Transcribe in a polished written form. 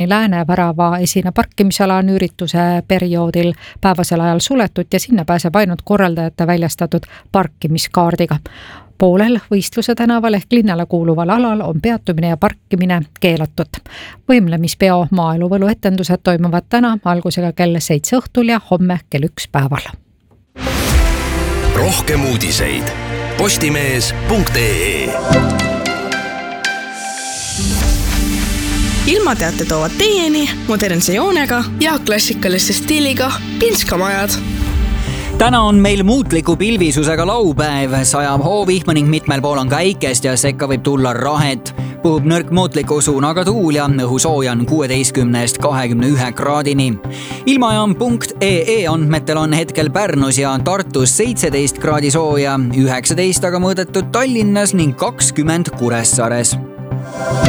läänevärava esine parkimisala on ürituse perioodil päevasel ajal suletud ja sinna pääseb ainult korraldajate väljastatud parkimiskaardiga. Poolel Võistluse tänaval ehk linnale kuuluval alal on peatumine ja parkimine keelatud. Võimlemispeo maaeluvõlu etendused toimuvad täna algusega kell 7 õhtul ja homme kell 1 päeval. Rohkem uudiseid postimees.ee. Ilmateate toovad teieni modernse joonega ja klassikaliste stiiliga pinskamajad. Täna on meil muutliku pilvisusega laupäev, sajab hoovihma ning mitmel pool on käikest ja sekka võib tulla rahet. Puhub nõrk muutliku suunaga tuul ja õhusooja on 16–21 kraadini. Ilmajaam.ee andmetel on hetkel Pärnus ja Tartus 17 kraadi sooja, 19 aga mõõdetud Tallinnas ning 20 Kuressaares.